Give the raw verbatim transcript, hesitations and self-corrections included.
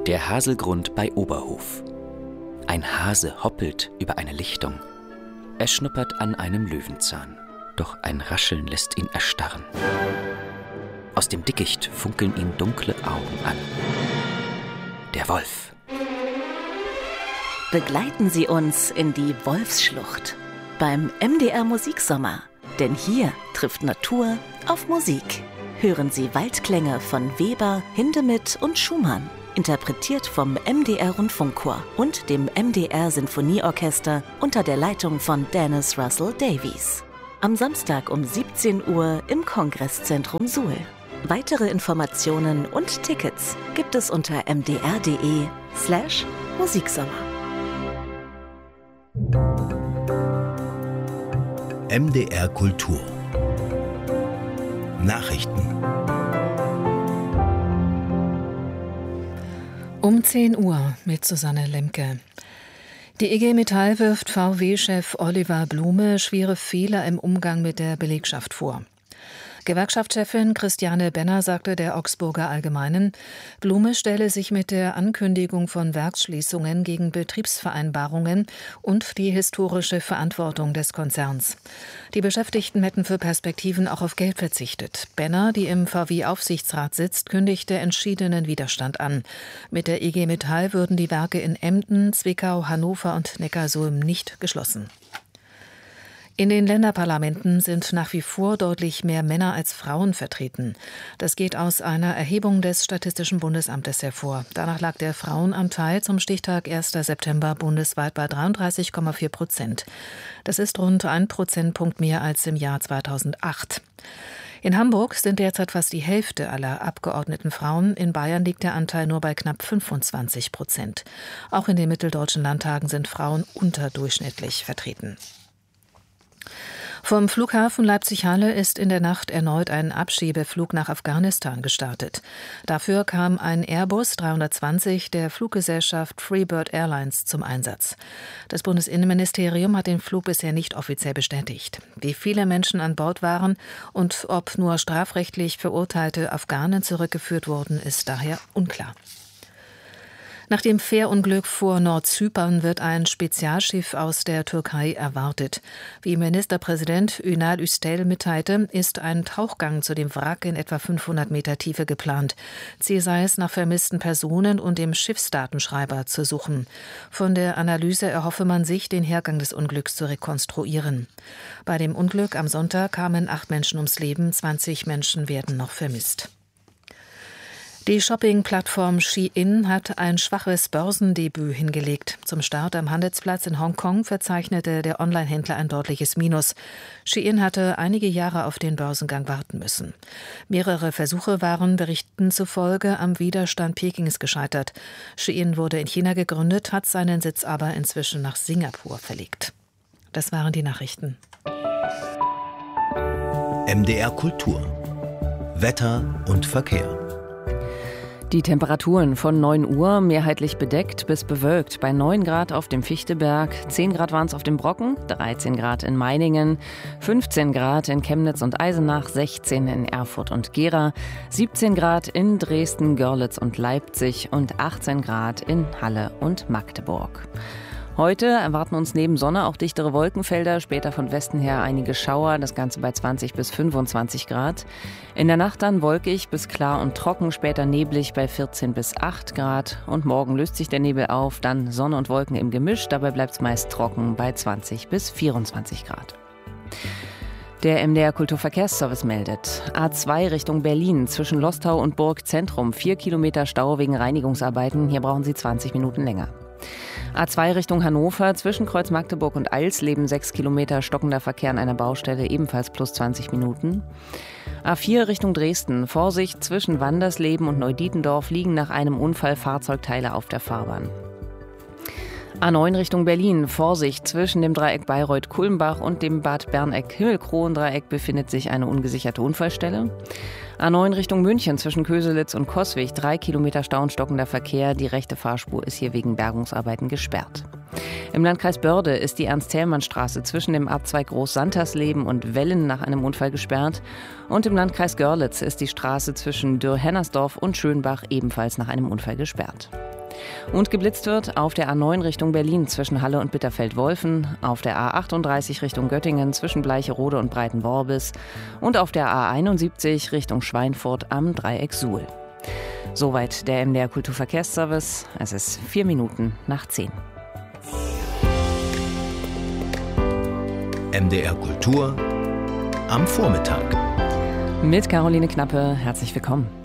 Der Haselgrund bei Oberhof. Ein Hase hoppelt über eine Lichtung. Er schnuppert an einem Löwenzahn. Doch ein Rascheln lässt ihn erstarren. Aus dem Dickicht funkeln ihm dunkle Augen an. Der Wolf. Begleiten Sie uns in die Wolfsschlucht beim M D R Musiksommer. Denn hier trifft Natur auf Musik. Hören Sie Waldklänge von Weber, Hindemith und Schumann. Interpretiert vom M D R Rundfunkchor und dem M D R Sinfonieorchester unter der Leitung von Dennis Russell Davies. Am Samstag um siebzehn Uhr im Kongresszentrum Suhl. Weitere Informationen und Tickets gibt es unter mdr.de slash Musiksommer. M D R Kultur Nachrichten. Um zehn Uhr mit Susanne Lemke. Die I G Metall wirft V W-Chef Oliver Blume schwere Fehler im Umgang mit der Belegschaft vor. Gewerkschaftschefin Christiane Benner sagte der Augsburger Allgemeinen, Blume stelle sich mit der Ankündigung von Werksschließungen gegen Betriebsvereinbarungen und die historische Verantwortung des Konzerns. Die Beschäftigten hätten für Perspektiven auch auf Geld verzichtet. Benner, die im V W-Aufsichtsrat sitzt, kündigte entschiedenen Widerstand an. Mit der I G Metall würden die Werke in Emden, Zwickau, Hannover und Neckarsulm nicht geschlossen. In den Länderparlamenten sind nach wie vor deutlich mehr Männer als Frauen vertreten. Das geht aus einer Erhebung des Statistischen Bundesamtes hervor. Danach lag der Frauenanteil zum Stichtag erster September bundesweit bei dreiunddreißig Komma vier Prozent. Das ist rund ein Prozentpunkt mehr als im Jahr zweitausendacht. In Hamburg sind derzeit fast die Hälfte aller abgeordneten Frauen. In Bayern liegt der Anteil nur bei knapp fünfundzwanzig Prozent. Auch in den mitteldeutschen Landtagen sind Frauen unterdurchschnittlich vertreten. Vom Flughafen Leipzig-Halle ist in der Nacht erneut ein Abschiebeflug nach Afghanistan gestartet. Dafür kam ein Airbus dreihundertzwanzig der Fluggesellschaft Freebird Airlines zum Einsatz. Das Bundesinnenministerium hat den Flug bisher nicht offiziell bestätigt. Wie viele Menschen an Bord waren und ob nur strafrechtlich verurteilte Afghanen zurückgeführt wurden, ist daher unklar. Nach dem Fährunglück vor Nordzypern wird ein Spezialschiff aus der Türkei erwartet. Wie Ministerpräsident Ünal Üstel mitteilte, ist ein Tauchgang zu dem Wrack in etwa fünfhundert Meter Tiefe geplant. Ziel sei es, nach vermissten Personen und dem Schiffsdatenschreiber zu suchen. Von der Analyse erhoffe man sich, den Hergang des Unglücks zu rekonstruieren. Bei dem Unglück am Sonntag kamen acht Menschen ums Leben, zwanzig Menschen werden noch vermisst. Die Shopping-Plattform Shein hat ein schwaches Börsendebüt hingelegt. Zum Start am Handelsplatz in Hongkong verzeichnete der Online-Händler ein deutliches Minus. Shein hatte einige Jahre auf den Börsengang warten müssen. Mehrere Versuche waren Berichten zufolge am Widerstand Pekings gescheitert. Shein wurde in China gegründet, hat seinen Sitz aber inzwischen nach Singapur verlegt. Das waren die Nachrichten. M D R Kultur Wetter und Verkehr. Die Temperaturen von neun Uhr mehrheitlich bedeckt bis bewölkt. Bei neun Grad auf dem Fichteberg, zehn Grad waren es auf dem Brocken, dreizehn Grad in Meiningen, fünfzehn Grad in Chemnitz und Eisenach, sechzehn in Erfurt und Gera, siebzehn Grad in Dresden, Görlitz und Leipzig und achtzehn Grad in Halle und Magdeburg. Heute erwarten uns neben Sonne auch dichtere Wolkenfelder, später von Westen her einige Schauer, das Ganze bei zwanzig bis fünfundzwanzig Grad. In der Nacht dann wolkig bis klar und trocken, später neblig bei vierzehn bis acht Grad. Und morgen löst sich der Nebel auf, dann Sonne und Wolken im Gemisch, dabei bleibt es meist trocken bei zwanzig bis vierundzwanzig Grad. Der M D R Kulturverkehrsservice meldet. A zwei Richtung Berlin zwischen Lostau und Burgzentrum, vier Kilometer Stau wegen Reinigungsarbeiten, hier brauchen Sie zwanzig Minuten länger. A zwei Richtung Hannover, zwischen Kreuz Magdeburg und Alsleben, sechs Kilometer stockender Verkehr an einer Baustelle, ebenfalls plus zwanzig Minuten. A vier Richtung Dresden, Vorsicht, zwischen Wandersleben und Neudietendorf liegen nach einem Unfall Fahrzeugteile auf der Fahrbahn. A neun Richtung Berlin, Vorsicht, zwischen dem Dreieck Bayreuth-Kulmbach und dem Bad Berneck-Himmelkron-Dreieck befindet sich eine ungesicherte Unfallstelle. A neun Richtung München, zwischen Köselitz und Coswig, drei Kilometer Stau und stockender Verkehr. Die rechte Fahrspur ist hier wegen Bergungsarbeiten gesperrt. Im Landkreis Börde ist die Ernst-Thälmann-Straße zwischen dem Abzweig Groß-Santersleben und Wellen nach einem Unfall gesperrt. Und im Landkreis Görlitz ist die Straße zwischen Dürr-Hennersdorf und Schönbach ebenfalls nach einem Unfall gesperrt. Und geblitzt wird auf der A neun Richtung Berlin zwischen Halle und Bitterfeld-Wolfen, auf der A achtunddreißig Richtung Göttingen zwischen Bleicherode und Breitenworbis und auf der A einundsiebzig Richtung Schweinfurt am Dreieck Suhl. Soweit der M D R Kulturverkehrsservice. Es ist vier Minuten nach zehn. M D R Kultur am Vormittag. Mit Caroline Knappe, herzlich willkommen.